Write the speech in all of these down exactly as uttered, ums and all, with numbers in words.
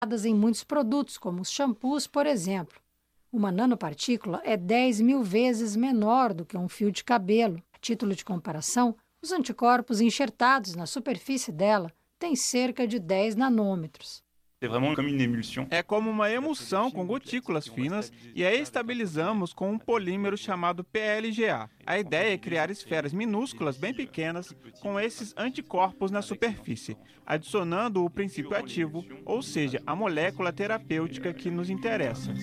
em muitos produtos, como os shampoos, por exemplo. Uma nanopartícula é dez mil vezes menor do que um fio de cabelo. A título de comparação, os anticorpos enxertados na superfície dela têm cerca de dez nanômetros. É como uma emulsão com gotículas finas e a estabilizamos com um polímero chamado P L G A. A ideia é criar esferas minúsculas bem pequenas com esses anticorpos na superfície, adicionando o princípio ativo, ou seja, a molécula terapêutica que nos interessa.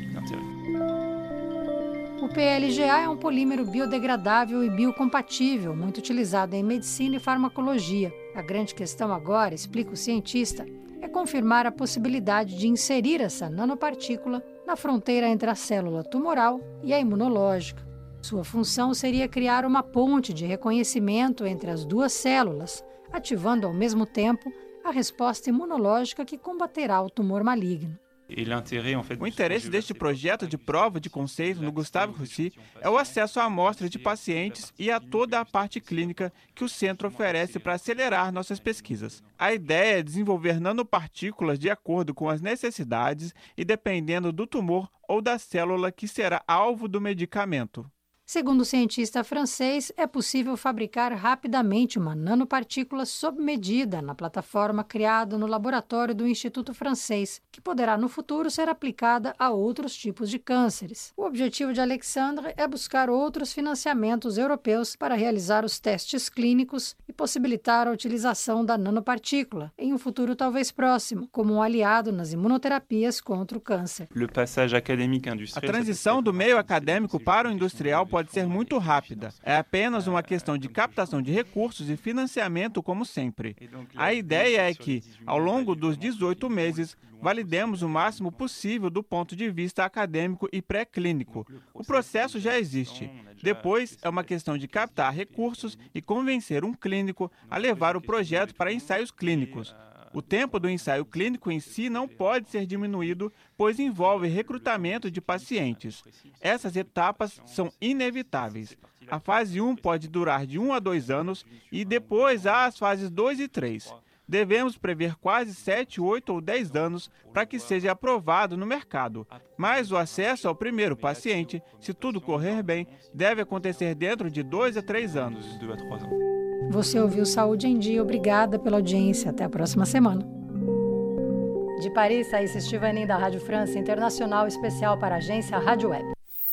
O P L G A é um polímero biodegradável e biocompatível, muito utilizado em medicina e farmacologia. A grande questão agora, explica o cientista, é confirmar a possibilidade de inserir essa nanopartícula na fronteira entre a célula tumoral e a imunológica. Sua função seria criar uma ponte de reconhecimento entre as duas células, ativando ao mesmo tempo a resposta imunológica que combaterá o tumor maligno. O interesse deste projeto de prova de conceito no Gustave Roussy é o acesso à amostra de pacientes e a toda a parte clínica que o centro oferece para acelerar nossas pesquisas. A ideia é desenvolver nanopartículas de acordo com as necessidades e dependendo do tumor ou da célula que será alvo do medicamento. Segundo o cientista francês, é possível fabricar rapidamente uma nanopartícula sob medida na plataforma criada no laboratório do Instituto Francês, que poderá no futuro ser aplicada a outros tipos de cânceres. O objetivo de Alexandre é buscar outros financiamentos europeus para realizar os testes clínicos e possibilitar a utilização da nanopartícula, em um futuro talvez próximo, como um aliado nas imunoterapias contra o câncer. A transição do meio acadêmico para o industrial pode pode ser muito rápida. É apenas uma questão de captação de recursos e financiamento, como sempre. A ideia é que, ao longo dos dezoito meses, validemos o máximo possível do ponto de vista acadêmico e pré-clínico. O processo já existe. Depois, é uma questão de captar recursos e convencer um clínico a levar o projeto para ensaios clínicos. O tempo do ensaio clínico em si não pode ser diminuído, pois envolve recrutamento de pacientes. Essas etapas são inevitáveis. A fase um pode durar de um a dois anos e depois há as fases dois e três. Devemos prever quase sete, oito ou dez anos para que seja aprovado no mercado. Mas o acesso ao primeiro paciente, se tudo correr bem, deve acontecer dentro de dois a três anos. Você ouviu Saúde em Dia. Obrigada pela audiência. Até a próxima semana. De Paris, Thaís Estivanin, da Rádio França Internacional, especial para a agência Rádio Web.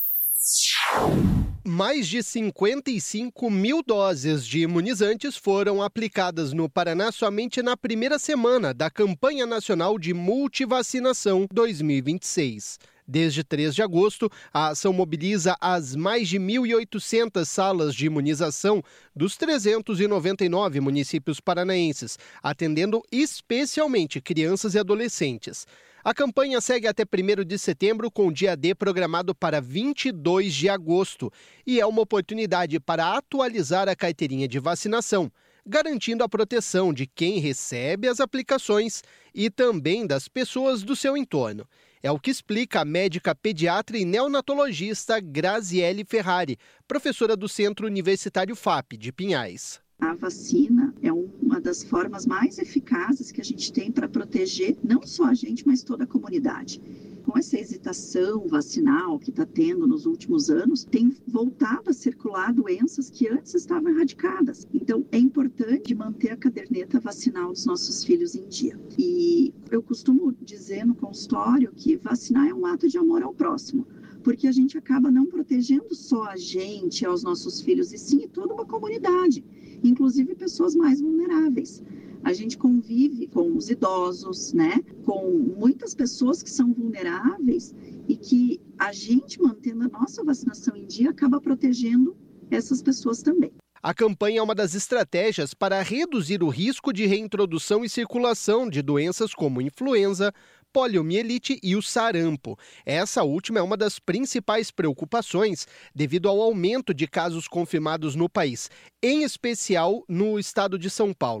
Mais de cinquenta e cinco mil doses de imunizantes foram aplicadas no Paraná somente na primeira semana da Campanha Nacional de Multivacinação dois mil e vinte e seis. Desde três de agosto, a ação mobiliza as mais de mil e oitocentas salas de imunização dos trezentos e noventa e nove municípios paranaenses, atendendo especialmente crianças e adolescentes. A campanha segue até primeiro de setembro, com o dia D programado para vinte e dois de agosto, e é uma oportunidade para atualizar a carteirinha de vacinação, garantindo a proteção de quem recebe as aplicações e também das pessoas do seu entorno. É o que explica a médica pediatra e neonatologista Graziele Ferrari, professora do Centro Universitário F A P de Pinhais. A vacina é uma das formas mais eficazes que a gente tem para proteger não só a gente, mas toda a comunidade. Com essa hesitação vacinal que está tendo nos últimos anos, tem voltado a circular doenças que antes estavam erradicadas. Então, é importante manter a caderneta vacinal dos nossos filhos em dia. E eu costumo dizer no consultório que vacinar é um ato de amor ao próximo, porque a gente acaba não protegendo só a gente, aos nossos filhos, e sim toda uma comunidade, inclusive pessoas mais vulneráveis. A gente convive com os idosos, né? Com muitas pessoas que são vulneráveis e que a gente, mantendo a nossa vacinação em dia, acaba protegendo essas pessoas também. A campanha é uma das estratégias para reduzir o risco de reintrodução e circulação de doenças como influenza, poliomielite e o sarampo. Essa última é uma das principais preocupações devido ao aumento de casos confirmados no país, em especial no estado de São Paulo.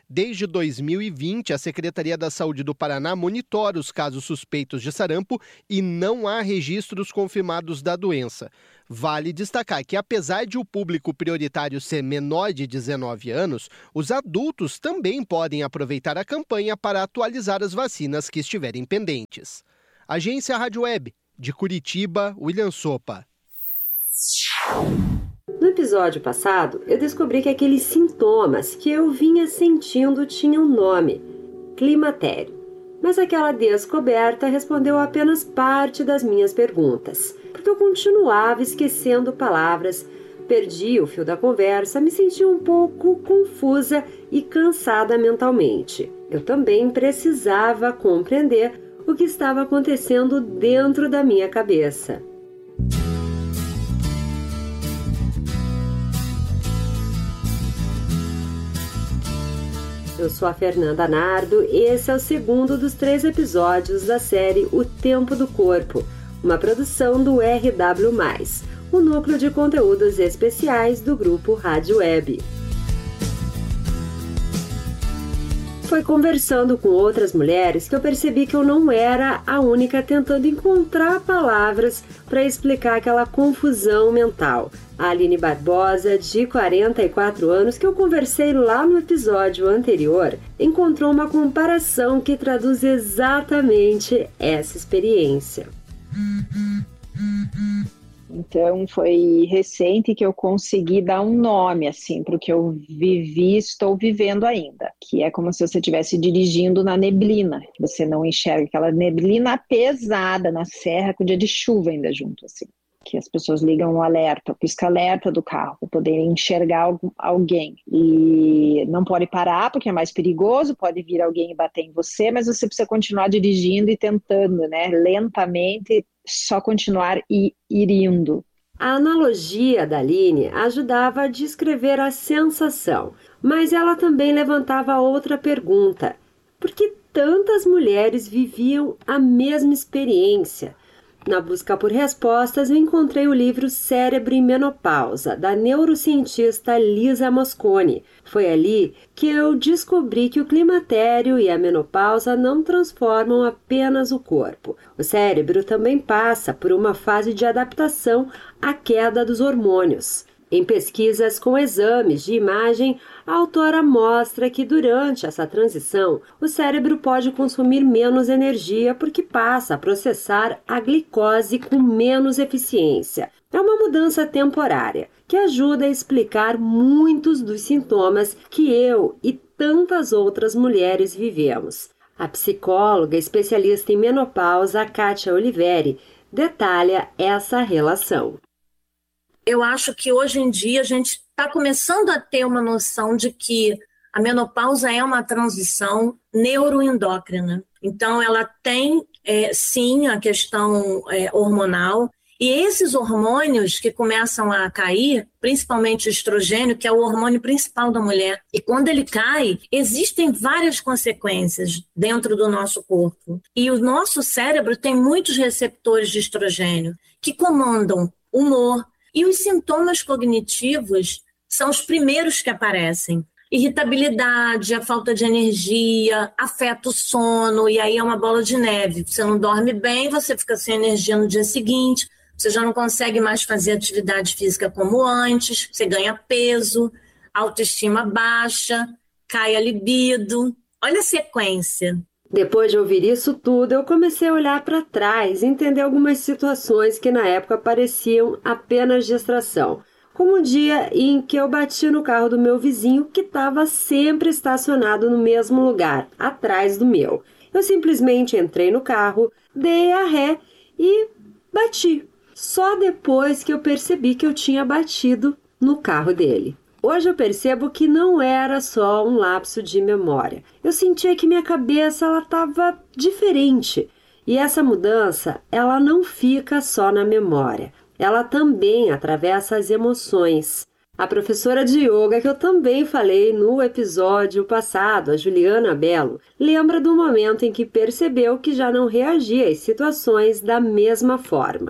Desde dois mil e vinte, a Secretaria da Saúde do Paraná monitora os casos suspeitos de sarampo e não há registros confirmados da doença. Vale destacar que, apesar de o público prioritário ser menor de dezenove anos, os adultos também podem aproveitar a campanha para atualizar as vacinas que estiverem pendentes. Agência Rádio Web, de Curitiba, William Sopa. No episódio passado, eu descobri que aqueles sintomas que eu vinha sentindo tinham nome: climatério. Mas aquela descoberta respondeu apenas parte das minhas perguntas, porque eu continuava esquecendo palavras, perdi o fio da conversa, me senti um pouco confusa e cansada mentalmente. Eu também precisava compreender o que estava acontecendo dentro da minha cabeça. Eu sou a Fernanda Nardo e esse é o segundo dos três episódios da série O Tempo do Corpo, uma produção do R W mais, o núcleo de conteúdos especiais do grupo Rádio Web. Foi conversando com outras mulheres que eu percebi que eu não era a única tentando encontrar palavras para explicar aquela confusão mental. A Aline Barbosa, de quarenta e quatro anos, que eu conversei lá no episódio anterior, encontrou uma comparação que traduz exatamente essa experiência. Então, foi recente que eu consegui dar um nome, assim, para o que eu vivi e estou vivendo ainda, que é como se você estivesse dirigindo na neblina, você não enxerga aquela neblina pesada na serra com o dia de chuva ainda junto, assim, que as pessoas ligam o alerta, o pisca-alerta do carro, para poderem enxergar alguém. E não pode parar, porque é mais perigoso, pode vir alguém e bater em você, mas você precisa continuar dirigindo e tentando, né, lentamente, só continuar e ir indo. A analogia da Aline ajudava a descrever a sensação, mas ela também levantava outra pergunta: por que tantas mulheres viviam a mesma experiência? Na busca por respostas, eu encontrei o livro Cérebro em Menopausa, da neurocientista Lisa Mosconi. Foi ali que eu descobri que o climatério e a menopausa não transformam apenas o corpo. O cérebro também passa por uma fase de adaptação à queda dos hormônios. Em pesquisas com exames de imagem, a autora mostra que durante essa transição, o cérebro pode consumir menos energia porque passa a processar a glicose com menos eficiência. É uma mudança temporária que ajuda a explicar muitos dos sintomas que eu e tantas outras mulheres vivemos. A psicóloga especialista em menopausa, Kátia Oliveri, detalha essa relação. Eu acho que hoje em dia a gente está começando a ter uma noção de que a menopausa é uma transição neuroendócrina. Então, ela tem, é, sim, a questão é, hormonal. E esses hormônios que começam a cair, principalmente o estrogênio, que é o hormônio principal da mulher. E quando ele cai, existem várias consequências dentro do nosso corpo. E o nosso cérebro tem muitos receptores de estrogênio que comandam humor. E os sintomas cognitivos são os primeiros que aparecem. Irritabilidade, a falta de energia, afeta o sono, e aí é uma bola de neve. Você não dorme bem, você fica sem energia no dia seguinte, você já não consegue mais fazer atividade física como antes, você ganha peso, autoestima baixa, cai a libido. Olha a sequência. Depois de ouvir isso tudo, eu comecei a olhar para trás e entender algumas situações que na época pareciam apenas distração. Como o dia em que eu bati no carro do meu vizinho, que estava sempre estacionado no mesmo lugar, atrás do meu. Eu simplesmente entrei no carro, dei a ré e bati. Só depois que eu percebi que eu tinha batido no carro dele. Hoje eu percebo que não era só um lapso de memória. Eu sentia que minha cabeça ela estava diferente. E essa mudança, ela não fica só na memória. Ela também atravessa as emoções. A professora de yoga, que eu também falei no episódio passado, a Juliana Belo, lembra do momento em que percebeu que já não reagia às situações da mesma forma.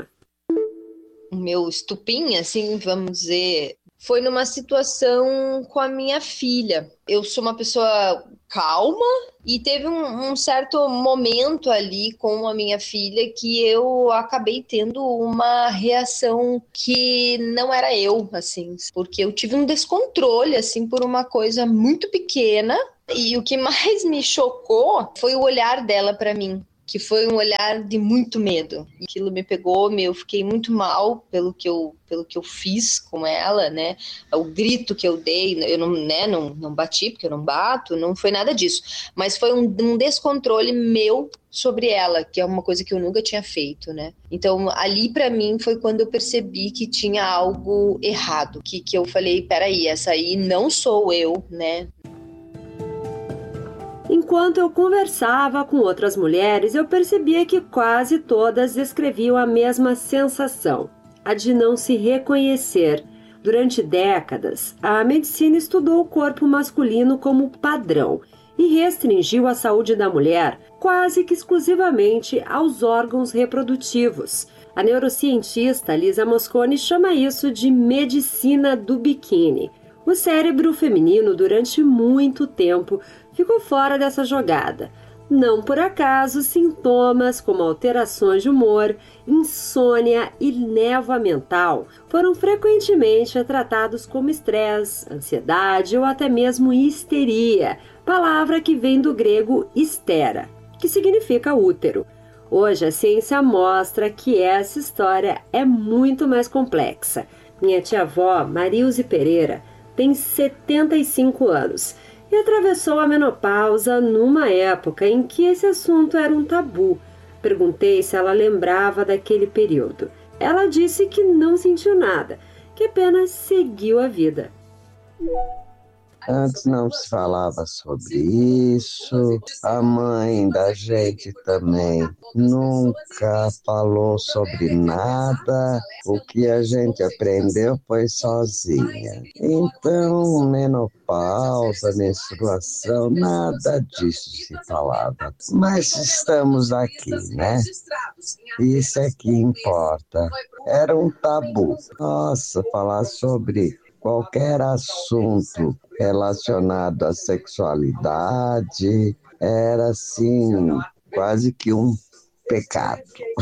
O meu estupim, assim, vamos dizer, foi numa situação com a minha filha. Eu sou uma pessoa calma, e teve um, um certo momento ali com a minha filha que eu acabei tendo uma reação que não era eu, assim, porque eu tive um descontrole, assim, por uma coisa muito pequena, e o que mais me chocou foi o olhar dela para mim, que foi um olhar de muito medo. E aquilo me pegou, eu fiquei muito mal pelo que eu, pelo que eu fiz com ela, né? O grito que eu dei, eu não, né, não, não bati, porque eu não bato, não foi nada disso. Mas foi um, um descontrole meu sobre ela, que é uma coisa que eu nunca tinha feito, né? Então, ali para mim foi quando eu percebi que tinha algo errado, que, que eu falei, peraí, essa aí não sou eu, né? Enquanto eu conversava com outras mulheres, eu percebia que quase todas descreviam a mesma sensação, a de não se reconhecer. Durante décadas, a medicina estudou o corpo masculino como padrão e restringiu a saúde da mulher quase que exclusivamente aos órgãos reprodutivos. A neurocientista Lisa Mosconi chama isso de medicina do biquíni. O cérebro feminino, durante muito tempo, ficou fora dessa jogada. Não por acaso, sintomas como alterações de humor, insônia e névoa mental foram frequentemente tratados como estresse, ansiedade ou até mesmo histeria, palavra que vem do grego histera, que significa útero. Hoje a ciência mostra que essa história é muito mais complexa. Minha tia-avó, Marilze Pereira, tem setenta e cinco anos e atravessou a menopausa numa época em que esse assunto era um tabu. Perguntei se ela lembrava daquele período. Ela disse que não sentiu nada, que apenas seguiu a vida. Antes não se falava sobre isso, a mãe da gente também nunca falou sobre nada, o que a gente aprendeu foi sozinha. Então, menopausa, menstruação, nada disso se falava. Mas estamos aqui, né? Isso é que importa. Era um tabu. Nossa, falar sobre qualquer assunto relacionado à sexualidade era, assim, quase que um pecado.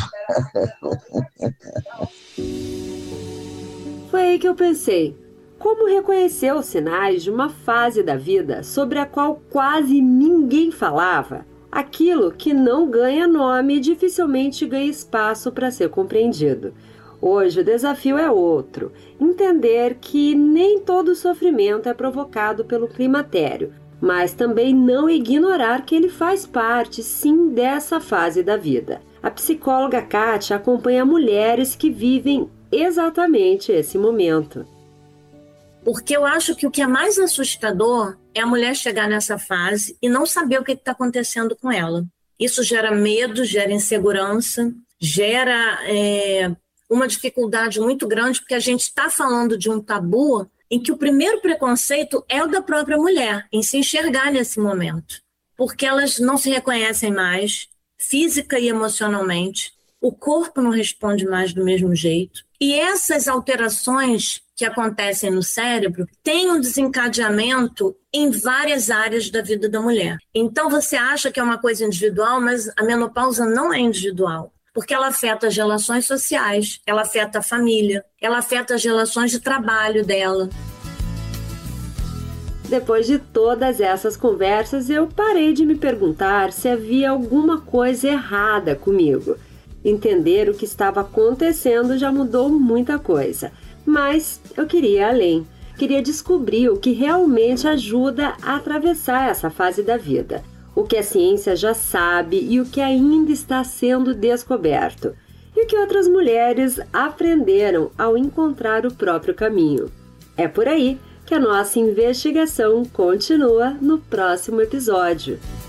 Foi aí que eu pensei, como reconhecer os sinais de uma fase da vida sobre a qual quase ninguém falava? Aquilo que não ganha nome dificilmente ganha espaço para ser compreendido. Hoje o desafio é outro, entender que nem todo sofrimento é provocado pelo climatério, mas também não ignorar que ele faz parte, sim, dessa fase da vida. A psicóloga Kátia acompanha mulheres que vivem exatamente esse momento. Porque eu acho que o que é mais assustador é a mulher chegar nessa fase e não saber o que está acontecendo com ela. Isso gera medo, gera insegurança, gera... É... uma dificuldade muito grande, porque a gente está falando de um tabu em que o primeiro preconceito é o da própria mulher, em se enxergar nesse momento. Porque elas não se reconhecem mais, física e emocionalmente, o corpo não responde mais do mesmo jeito. E essas alterações que acontecem no cérebro têm um desencadeamento em várias áreas da vida da mulher. Então você acha que é uma coisa individual, mas a menopausa não é individual. Porque ela afeta as relações sociais, ela afeta a família, ela afeta as relações de trabalho dela. Depois de todas essas conversas, eu parei de me perguntar se havia alguma coisa errada comigo. Entender o que estava acontecendo já mudou muita coisa, mas eu queria ir além. Queria descobrir o que realmente ajuda a atravessar essa fase da vida. O que a ciência já sabe e o que ainda está sendo descoberto, e o que outras mulheres aprenderam ao encontrar o próprio caminho. É por aí que a nossa investigação continua no próximo episódio.